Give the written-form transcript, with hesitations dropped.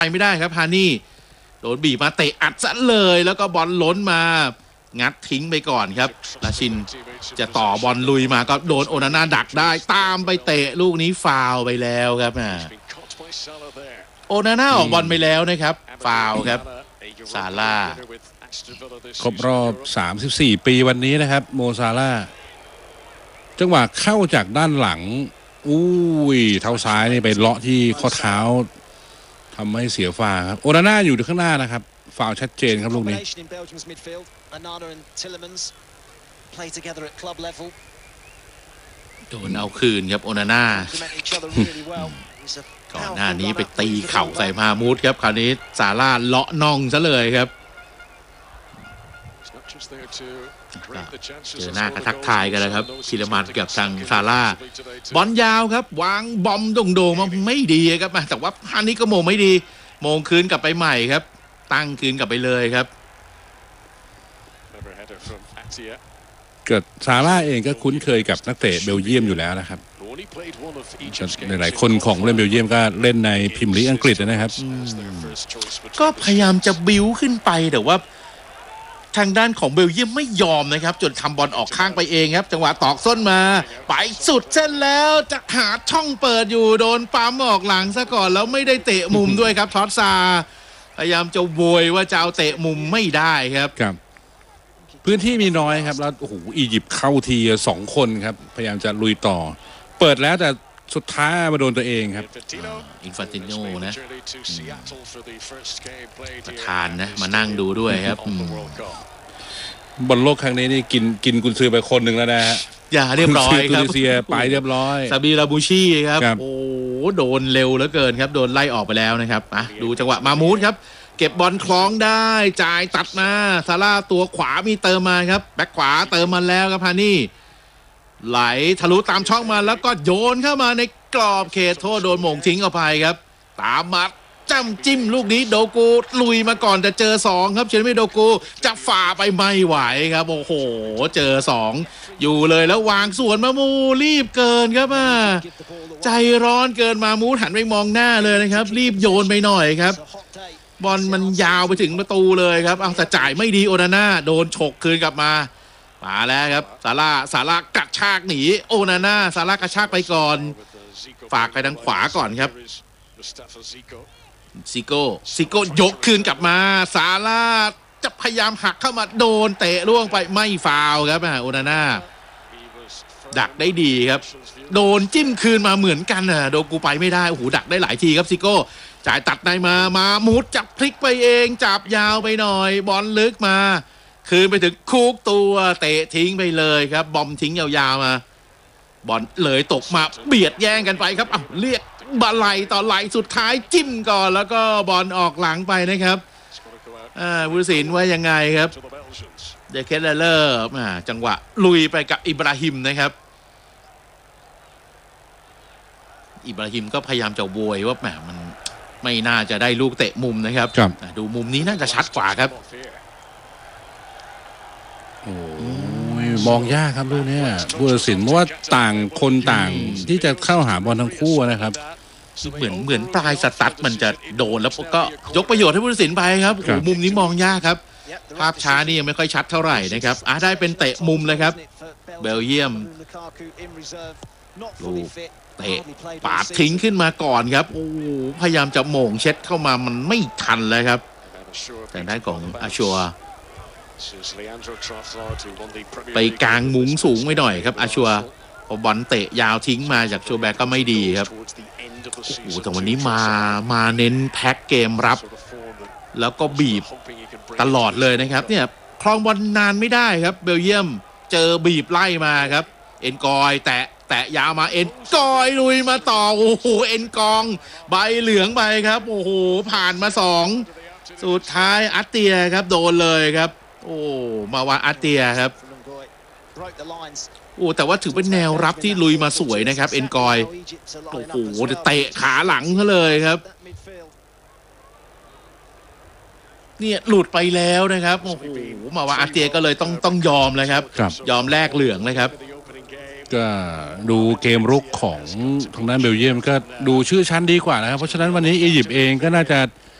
ไปไม่ได้ครับฮานี่โดนบีบมาเตะอัดซะเลยแล้วก็บอลล้นมางัดทิ้งไปก่อนครับราชินจะต่อบอลลุยมาก็โดนโอนาน่าดักได้ตามไปเตะลูกนี้ฟาวไปแล้วครับโอนาน่าออกบอลไปแล้วนะครับฟาวครับซาร่าครบรอบ34ปีวันนี้นะครับโมซาร่าจังหวะเข้าจากด้านหลังอุ้ยเท้าซ้ายนี่ไปเลาะที่ข้อเท้าทำให้เสียฟาวครับโอนาน่าอยู่ข้างหน้านะครับฟาวชัดเจนครับลูกนี้โดนเอาคืนครับโอนาน่าก่อนหน้านี้ไปตีเข่าใส่มามูดครับคราวนี้ซาร่าเลาะน่องซะเลยครับเจอหน้ากระทักทายกันแล้วครับชิลมันกับทางซาร่าบอลยาวครับวางบอมโด่งๆมาไม่ดีครับแต่ว่าฮานี่ก็โมงไม่ดีโมงคืนกลับไปใหม่ครับตั้งคืนกลับไปเลยครับเกิดซาร่าเองก็คุ้นเคยกับนักเตะเบลเยียมอยู่แล้วนะครับหลายๆคนของเล่นเบลเยียมก็เล่นในพรีเมียร์ลีกอังกฤษนะครับก็พยายามจะบิ้วขึ้นไปแต่ว่าทางด้านของเบลเยียมไม่ยอมนะครับจนทำบอลออกข้างไปเองครับจังหวะตอกส้นมาไปสุดเส้นแล้วจะหาช่องเปิดอยู่โดนปั๊มออกหลังซะก่อนแล้วไม่ได้เตะมุมด้วยครับทอตซาพยายามจะโวยว่าจะเอาเตะมุมไม่ได้ครับพื้นที่มีน้อยครับแล้วโอ้โหอียิปต์เข้าที2 คนครับพยายามจะลุยต่อเปิดแล้วแต่สุดท้ายมาโดนตัวเองครับอินฟานติโน่นะประธานนะมานั่งดูด้วยครับบอลโลกครั้งนี้นี่กินกุนซือไปคนหนึ่งแล้วนะฮะอย่าเรียบร้อยครับตุนิเซียไปเรียบร้อยซาบีราบูชีครับโอ้โดนเร็วเหลือเกินครับโดนไล่ออกไปแล้วนะครับดูจังหวะมามูดครับเก็บบอลคล้องได้จ่ายตัดมาซาร่าตัวขวามีเติมมาครับแบ็คขวาเติมมาแล้วครับฮานี่ไหลทะลุตามช่องมาแล้วก็โยนเข้ามาในกรอบเขตโทษโดนหม่งทิ้งออกไปครับตามมาจ้ำจิ้มลูกนี้โดกูลุยมาก่อนแต่เจอ2ครับเชนไม่โดกูจะฝ่าไปไม่ไหวครับโอ้โหเจอ2อยู่เลยแล้ววางสวนมามูรีบเกินครับใจร้อนเกินมามูหันไปมองหน้าเลยนะครับรีบโยนไปหน่อยครับบอลมันยาวไปถึงประตูเลยครับเอาแต่จ่ายไม่ดีโอนาน่าโดนฉกคืนกลับมาแล้วครับซาร่ากระชากหนีโอนาน่าซาร่ากระชากไปก่อนฝากไปทางขวาก่อนครับซิโก้ยกคืนกลับมาซาร่าจะพยายามหักเข้ามาโดนเตะล่วงไปไม่ฟาวครับโอนาน่าดักได้ดีครับโดนจิ้มคืนมาเหมือนกันโดกูไปไม่ได้โอ้โหดักได้หลายทีครับซิโก้จ่ายตัดในมามุดจับพลิกไปเองจับยาวไปหน่อยบอลลึกมาคืนไปถึงคุกตัวเตะทิ้งไปเลยครับบอมทิ้งยาวๆมาบอลเลยตกมาเบียดแย่งกันไปครับเรียกบอลไหลต่อไหลสุดท้ายจิ้มก่อนแล้วก็บอลออกหลังไปนะครับผู้ตัดสินว่ายังไงครับเดเคเลอร์จังหวะลุยไปกับอิบราฮิมนะครับอิบราฮิมก็พยายามจะโวยว่ามันไม่น่าจะได้ลูกเตะมุมนะครับดูมุมนี้น่าจะชัดกว่าครับโอ้ยมองยากครับลูกนี้ผู้ตัดสินเพราะว่าต่างคนต่างที่จะเข้าหาบอลทั้งคู่นะครับเหมือนปลายสตั๊ดมันจะโดนแล้วก็ยกประโยชน์ให้ผู้ตัดสินไปครับมุมนี้มองยากครับภาพช้านี่ยังไม่ค่อยชัดเท่าไหร่นะครับได้เป็นเตะมุมเลยครับเบลเยียมลูกเตะปาดทิ้งขึ้นมาก่อนครับโอ้พยายามจะโหม่งเช็ดเข้ามามันไม่ทันเลยครับแต่ด้านของอาชัวไปกลางมุ้งสูงไปหน่อยครับอาชัวพอบอลเตะยาวทิ้งมาจากโชแบกก็ไม่ดีครับโอ้โหแต่วันนี้มาเน้นแพ็คเกมรับแล้วก็บีบตลอดเลยนะครับเนี่ยครองบอลนานไม่ได้ครับเบลเยียมเจอบีบไล่มาครับเอ็นกอยแตะยาวมาเอ็นกอยลุยมาต่อโอ้โหเอ็นกองใบเหลืองไปครับโอ้โหผ่านมา2สุดท้ายอาร์เตียครับโดนเลยครับโอ้มาวาอาร์เตียครับโอ้แต่ว่าถือเป็นแนวรับที่ลุยมาสวยนะครับเอ็นกอยโอ้โหเตะขาหลังเขาเลยครับเนี่ยหลุดไปแล้วนะครับโอ้โหมาวาอาร์เตียก็เลยต้องยอมเลยครับยอมแลกเหลืองเลยครับก็ดูเกมรุกของทางด้านเบลเยียมก็ดูชื่อชั้นดีกว่านะครับเพราะฉะนั้นวันนี้อียิปต์เองก็น่าจะ